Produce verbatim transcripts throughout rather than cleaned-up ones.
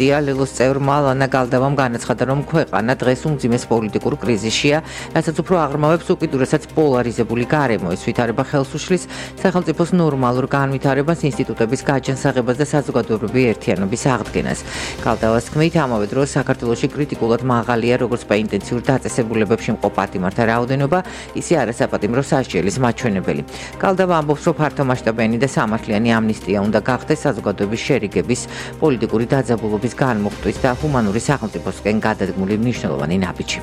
ამნისტია ლელოს წევრმა ალანა გალდავამ განაცხადა, რომ ქვეყანა დღეს უმძიმეს პოლიტიკურ კრიზისშია, რასაც უფრო აღრმავებს უკიდურესად პოლარიზებული გარემო. ეს ვითარება ხელს უშლის სახელმწიფოს ნორმალურ განვითარებას, ინსტიტუტების გაჯანსაღებას და საზოგადოებრივი ერთიანობის აღდგენას. გალდავას თქმით, ამავე დროს საქართველოში კრიტიკულად მაღალია როგორც პაინტენსიურ დაწესებულებებში მყოფ პატიმართა რაოდენობა, ისე არასაპატიმრო სასჯელის მაჩვენებელი. გალდავა ამბობს, რომ ფართომასშტაბიანი და სამართლიანი ამნისტია უნდა გახდეს საზოგადოების შერიგების, პოლიტიკური დაძაბულობის განმუხტვის და ჰუმანური სახელმწიფოსკენ გადადგმული მნიშვნელოვანი ნაბიჯი.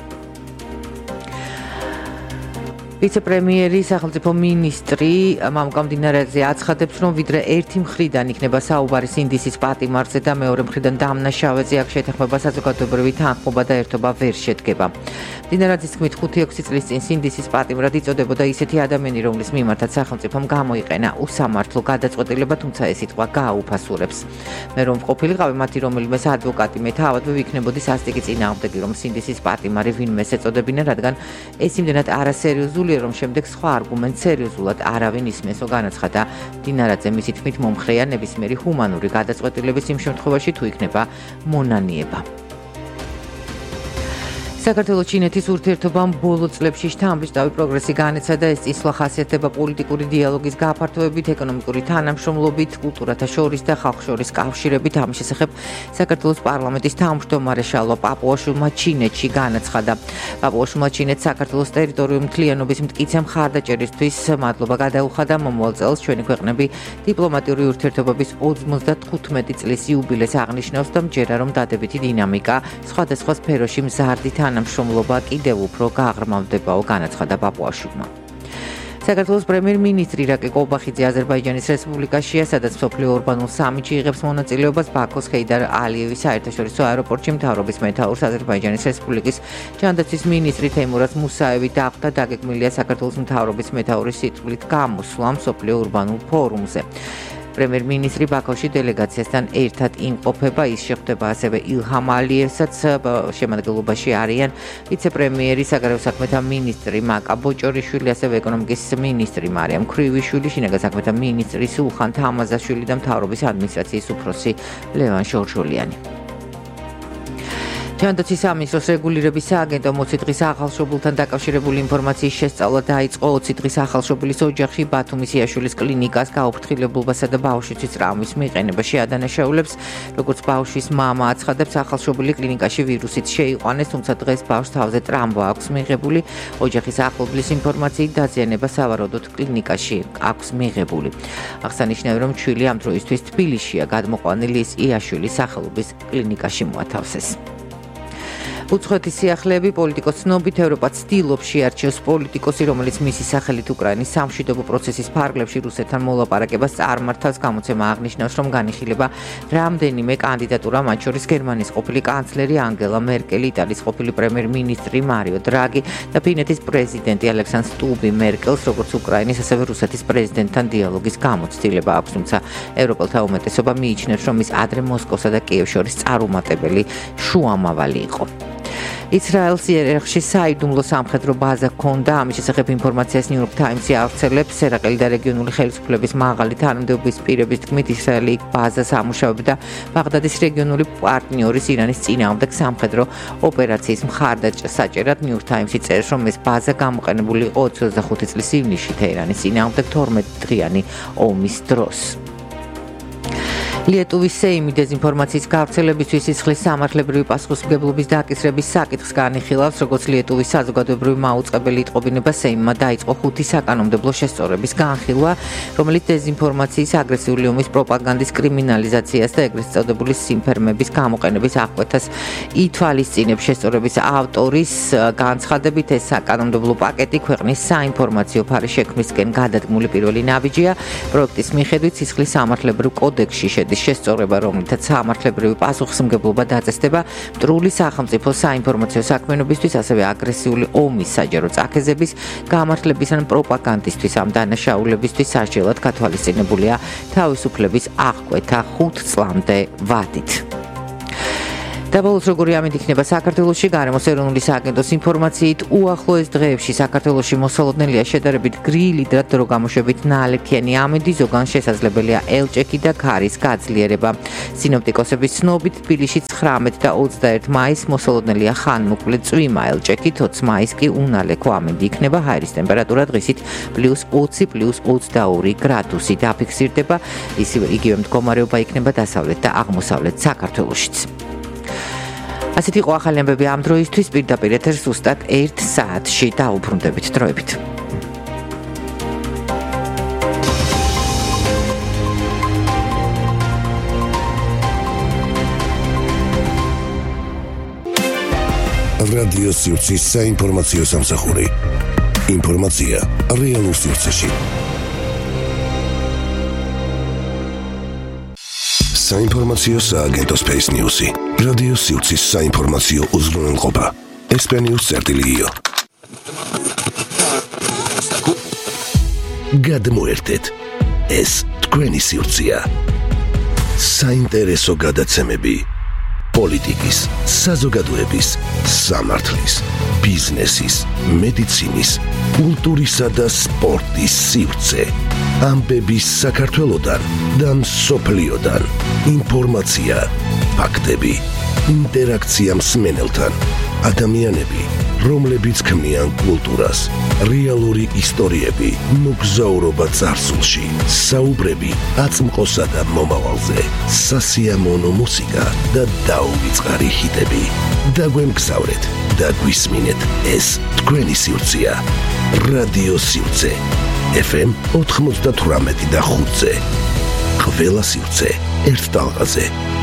ვიცე-პრემიერი, სახელმწიფო მინისტრი მამუკა მდინარეძე აცხადებს, რომ ვიდრე ერთი მხრიდან იქნება საუბარი სინდისის პატიმარზე და მეორე მხრიდან დამნაშავეზე, აქ შეთანხმება საზოგადოებრივი თანხმობა და ერთობა ვერ შედგება. მდინარეძის თქმით, ხუთი ექვსი წლის წინ სინდისის პატიმრად იწოდებოდა ისეთი ადამიანი, რომლის მიმართაც სახელმწიფომ გამოიყენა უსამართლო გადაწყვეტილება, თუმცა ეს სიტყვა გააუფასურებს. მე რომ ყოფილიყავი მათი რომელიმეს ადვოკატი, მე თავადვე ვიქნებოდი სასტიკი წინააღმდეგი, რომ სინდისის პატიმარი ვინმეს ეწოდებინა, რადგან ეს იმდენად არასერიოზული რომ შემდეგ სხვა არგუმენტ სერიოზულად არავინ ისმესო, განაცხადა მდინარეძე. მისი თქმით, მომხრეა ნებისმიერი ჰუმანური გადაწყვეტილების იმ შემთხვევაში, თუ იქნება მონანიება. საქართველოს ჩინეთის ურთიერთობამ ბოლო წლებში შთამბეჭდავი პროგრესი განეცადა. ეს წინსვლა ხასიათდება პოლიტიკური დიალოგის გაფართოებით, ეკონომიკური თანამშრომლობით, კულტურათა შორის და ხალხ შორის კავშირებით. ამის შესახებ საქართველოს პარლამენტის თავმჯდომარე შალვა პაპუაშვილმა ჩინეთში განაცხადა. პაპუაშვილმა ჩინეთს საქართველოს ტერიტორიული მთლიანობის მტკიცე მხარდაჭერისთვის მადლობა გადაუხადა. მომავალ წელს ჩვენი ქვეყნები დიპლომატიური ურთიერთობების ოცდათხუთმეტი წლის იუბილეს აღნიშნავს და მჯერა, რომ დადებითი დინამიკა სხვადასხვა სფეროში მზარდი თანამშრომლობა კიდევ უფრო გააღრმავდებაო, განაცხადა პაპუაშვილმა. საქართველოს პრემიერ-მინისტრი ირაკლი ყობახიძე აზერბაიჯანის რესპუბლიკაშია, სადაც მსოფლიო ურბანულ სამიტში იღებს მონაწილეობას. ბაქოს ჰეიდარ ალიევის საერთაშორისო აეროპორტში მთავრობის მეთაურს აზერბაიჯანის რესპუბლიკის ჯანდაცვის მინისტრი თეიმურაზ მუსაევი დახვდა. დაგეგმილია საქართველოს მთავრობის მეთაურის სიტყვით გამოსვლა მსოფლიო ურბანულ ფორუმზე. პრემიერ-მინისტრი ბაქოში დელეგაციასთან ერთად იმყოფება, ის შეხვდება ასევე ილჰამ ალიევსაც, შემადგენლობაში არიან ვიცე-პრემიერი, საგარეო საქმეთა მინისტრი მაკა ბოჭორიშვილი, ასევე ეკონომიკის მინისტრი მარიამ ქრივიშვილი, შინაგან საქმეთა მინისტრი სულხან თამაზაშვილი და მთავრობის ადმინისტრაციის უფროსი ლევან შორშოლიანი. ჯანდაცვის სამინისტროს რეგულირების სააგენტო ოცი დღის ახალშობილთან დაკავშირებული ინფორმაციის შესწავლა დაიწყო. ოცი დღის ახალშობილის ოჯახში ბათუმის იაშვილის კლინიკას გაუფრთხილებულობასა და ბავშვის ტრავმის მიყენებაში ადანაშაულებს. როგორც ბავშვის მამა აცხადებს, ახალშობილი კლინიკაში ვირუსით შეიყვანეს, თუმცა დღეს ბავშვს თავზე ტრავმა აქვს მიღებული. ოჯახის ახლობლის ინფორმაციით დაზიანება სავარაუდოდ კლინიკაში აქვს მიღებული. აღსანიშნავია, რომ შვილი ამ დროისთვის თბილისშია გადმოყვანილი, ის იაშვილის სახელობის კლინიკაში მოათავსეს. უცხოეთის სიახლეები პოლიტიკოს ცნობით ევროპა ცდილობს შეარჩიოს პოლიტიკოსი, რომელიც მისი სახელით უკრაინის სამშვიდობო პროცესის ფარგლებში რუსეთთან მოლაპარაკებას წარმართავს. გამოცემა აღნიშნავს, რომ განიხილება რამდენიმე კანდიდატურა, მათ შორის გერმანიის ყოფილი კანცლერი ანგელა მერკელი, იტალიის ყოფილი პრემიერ-მინისტრი მარიო დრაგი და ფინეთის პრეზიდენტი ალექსანდრ სტუბი მერკელს, როგორც უკრაინის, ასევე რუსეთის პრეზიდენტთან დიალოგის გამოცდილება აქვს. თუმცა ევროპელთა უმეტესობა მიიჩნევს, რომ ის ადრე მოსკოვსა და კიევს შორის წარუმატებელი შუამავალი იყო. ისრაელს ერეხში საიდუმლო სამხედრო ბაზა ჰქონდა. ამის შესახებ ინფორმაციას New York Times-ი ავრცელებს. ერაყელი და რეგიონული ხელისუფლების მაღალი თანამდებობის პირების თქმით, ისრაელი იქ ბაზას ამუშავებდა ბაღდადის რეგიონული პარტნიორის ირანის წინააღმდეგ სამხედრო ოპერაციის მხარდაჭერად. New York Times-ი წერს, რომ ეს ბაზა გამოყენებული იყო ოცდახუთი წლის ივნისში თეირანის წინააღმდეგ თორმეტი დღიანი ომის დროს. ლიეტუვის სეიმი დეზინფორმაციის გავრცელებისთვის სისხლის სამართლებრივი პასუხისმგებლობის დაკისრების საკითხს განიხილავს. როგორც ლიეტუვის საზოგადოებრივი მაუწყებელი იტყობინება, სეიმმა დაიწყო ხუთი საკანონმდებლო შესწორების განხილვა, რომელიც დეზინფორმაციის, აგრესიული ომის პროპაგანდის კრიმინალიზაციას და ეგრეთ წოდებული სიმფერმების გამოყენების აღკვეთას ითვალისწინებს. შესწორების ავტორის განცხადებით, ეს საკანონმდებლო პაკეტი ქვეყნის საინფორმაციო ფარის შექმნისკენ გადადგმული პირველი ნაბიჯია. პროექტის მიხედვით სისხლის სამართლებრივ კოდექსში შედის შესწორება, რომლითაც სამართლებრივი პასუხისმგებლობა დაწესდება მტრული სახელმწიფო საინფორმაციო საქმიანობისთვის, ასევე აგრესიული ომის საჯარო წაქეზების გამართლების ან პროპაგანდისთვის ამ დანაშაულებისთვის სასჯელად გათვალისწინებულია თავისუფლების აღკვეთა ხუთ წლამდე ვადით. და ბოლოს როგორი ამინდი იქნება საქართველოში გარემოს ეროვნული სააგენტოს ინფორმაციით უახლოეს დღეებში საქართველოში მოსალოდნელია შედარებით გრილი და დრო გამოშვებით ნაალექიანი ამინდი ზოგან შესაძლებელია ელჭექი და ქარის გაძლიერება სინოპტიკოსების ცნობით თბილისში ცხრამეტ და ოცდაერთი მაისს მოსალოდნელია ხანმოკლე წვიმა ელჭექით ოცი მაისს კი უნალექო ამინდი იქნება ჰაერის ტემპერატურა დღისით პლუს ოცი პლუს ოცდაორი გრადუსი დაფიქსირდება ისივე იგივე მდგომარეობა იქნება დასავლეთ და აღმოსავლეთ საქართველოშიც ასეთ იყო ახალი ამბები ამ დროისთვის პირდაპირ ეთერს ზუსტად ერთ საათში დაუბრუნდებით დროებით რადიო სივრცის საინფორმაციო სამსახური ინფორმაცია რეალურ სივრცეში საინფორმაციო სააგენტო Space News-ი რადიო სივრცის საინფორმაციო უზრუნველყოფა ესპანიურ წერტილიო გადმოერთეთ ეს თქვენი სივრცეა საინტერესო გადაცემები პოლიტიკის, საზოგადოების, სამართლის, ბიზნესის, მედიცინის, კულტურისა და სპორტის სივრცე. ამბების საქართველოდან და მსოფლიოდან. ინფორმაცია, ფაქტები, ინტერაქცია მსმენელთან. ადამიანები, რომლებიც ქმნიან კულტურას, რეალური ისტორიები, მოგზაურობა წარსულში, საუბრები აწმყოსა და მომავალზე, სასიამოვნო მუსიკა და დაუვიწყარი ჰიტები. დაგვემგზავრეთ და გვისმინეთ ეს თქვენი სივრცეა. რადიო სივრცე ეფ ემ ოთხმოცდათვრამეტი და ხუთზე. ყველა სივრცე ერთ ტალღაზე.